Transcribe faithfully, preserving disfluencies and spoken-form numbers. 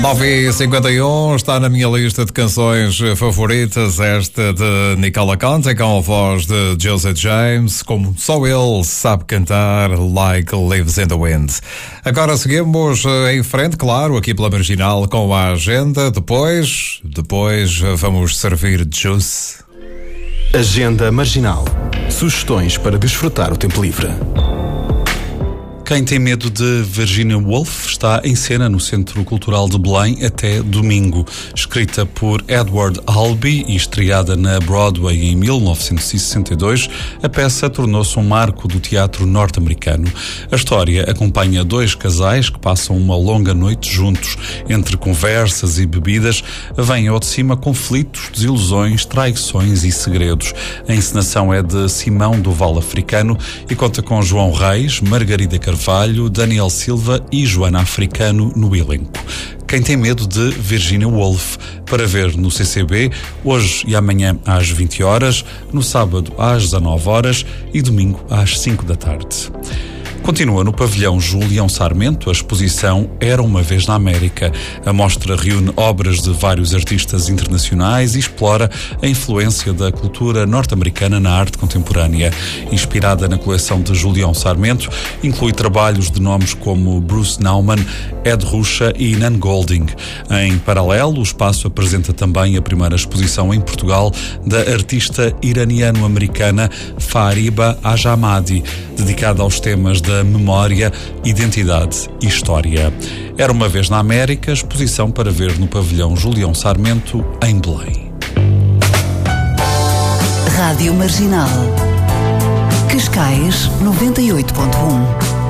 nove e cinquenta e um está na minha lista de canções favoritas, esta de Nicola Conte com a voz de Joseph James, como só ele sabe cantar, Like Leaves in the Wind. Agora seguimos em frente, claro, aqui pela Marginal com a agenda, depois, depois vamos servir juice. Agenda Marginal. Sugestões para desfrutar o tempo livre. Quem tem medo de Virginia Woolf está em cena no Centro Cultural de Belém até domingo. Escrita por Edward Albee e estreada na Broadway em mil novecentos e sessenta e dois, a peça tornou-se um marco do teatro norte-americano. A história acompanha dois casais que passam uma longa noite juntos. Entre conversas e bebidas, vêm ao de cima conflitos, desilusões, traições e segredos. A encenação é de Simão do Val Africano e conta com João Reis, Margarida Carvalho, Daniel Silva e Joana Africano no elenco. Quem tem medo de Virginia Woolf, para ver no C C B, hoje e amanhã às vinte horas, no sábado às dezanove horas e domingo às cinco da tarde. Continua no pavilhão Julião Sarmento a exposição Era uma Vez na América. A mostra reúne obras de vários artistas internacionais e explora a influência da cultura norte-americana na arte contemporânea. Inspirada na coleção de Julião Sarmento, inclui trabalhos de nomes como Bruce Nauman, Ed Ruscha e Nan Golding. Em paralelo, o espaço apresenta também a primeira exposição em Portugal da artista iraniano-americana Fariba Ajamadi, dedicada aos temas da da memória, identidade e história. Era uma Vez na América, exposição para ver no pavilhão Julião Sarmento, em Belém. Rádio Marginal. Cascais noventa e oito ponto um.